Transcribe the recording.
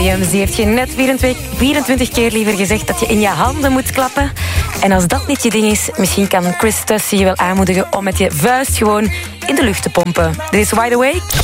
Williams die heeft je net 24 keer liever gezegd dat je in je handen moet klappen. En als dat niet je ding is, misschien kan Chris Tussey je wel aanmoedigen om met je vuist gewoon in de lucht te pompen. Dit is Wide Awake.